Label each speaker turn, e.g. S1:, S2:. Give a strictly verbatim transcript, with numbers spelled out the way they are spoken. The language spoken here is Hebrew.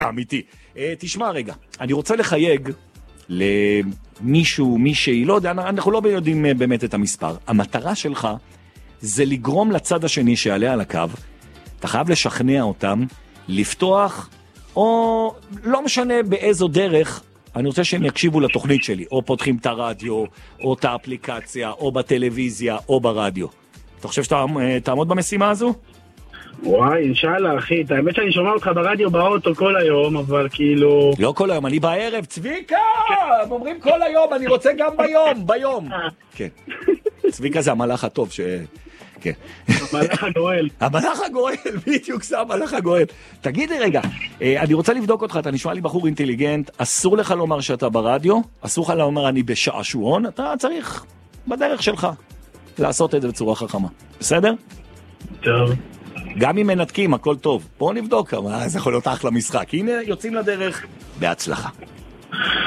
S1: אמיתי. תשמע רגע, אני רוצה לחייג למישהו, מישהי, לא יודע, אנחנו לא יודעים באמת את המספר. המטרה שלך זה לגרום לצד השני שעלה על הקו, אתה חייב לשכנע אותם, לפתוח, או לא משנה באיזו דרך, אני רוצה שהם יקשיבו לתוכנית שלי, או פותחים את הרדיו, או את האפליקציה, או בטלוויזיה, או ברדיו. אתה חושב שאתה תעמוד במשימה הזו?
S2: וואי, אינשאללה, אחי. האמת שאני שומע אותך ברדיו באוטו כל היום, אבל כאילו...
S1: לא כל היום, אני בערב, צביקה! הם אומרים כל היום, אני רוצה גם ביום, ביום. כן. צביקה זה המלאך הטוב ש... כן.
S2: המלאך הגואל.
S1: המלאך הגואל, בדיוק זה המלאך הגואל. תגיד לי רגע, אני רוצה לבדוק אותך, אתה נשמע לי בחור אינטליגנט, אסור לך לומר שאתה ברדיו, אסור לך לומר אני בשעשועון, אתה צריך בדרך שלך לעשות את זה בצורה חכמה. בסדר?
S2: טוב.
S1: גם אם מנתקים, הכל טוב. בואו נבדוק כמה, זה יכול להיות אחלה משחק. הנה, יוצאים לדרך, בהצלחה.